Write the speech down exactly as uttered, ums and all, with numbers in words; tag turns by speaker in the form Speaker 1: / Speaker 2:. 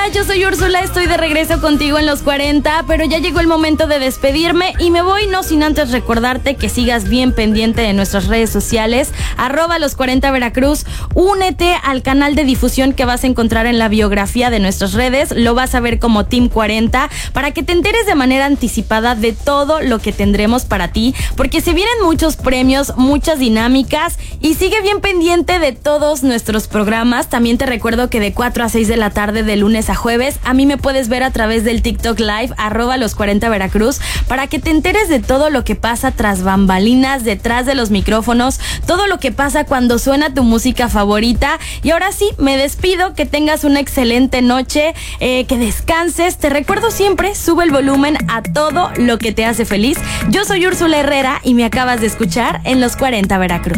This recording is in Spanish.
Speaker 1: yo soy Úrsula, estoy de regreso contigo en los cuarenta, pero ya llegó el momento de despedirme y me voy no sin antes recordarte que sigas bien pendiente de nuestras redes sociales, arroba los cuarenta Veracruz, únete al canal de difusión que vas a encontrar en la biografía de nuestras redes, lo vas a ver como Team cuarenta, para que te enteres de manera anticipada de todo lo que tendremos para ti, porque se vienen muchos premios, muchas dinámicas y sigue bien pendiente de todos nuestros programas. También te recuerdo que de cuatro a seis de la tarde de lunes a jueves a mí me puedes ver a través del TikTok Live arroba los cuarenta Veracruz para que te enteres de todo lo que pasa tras bambalinas, detrás de los micrófonos, todo lo que pasa cuando suena tu música favorita. Y ahora sí, me despido, que tengas una excelente noche, eh, que descanses. Te recuerdo siempre, sube el volumen a todo lo que te hace feliz. Yo soy Úrsula Herrera y me acabas de escuchar en los cuarenta Veracruz.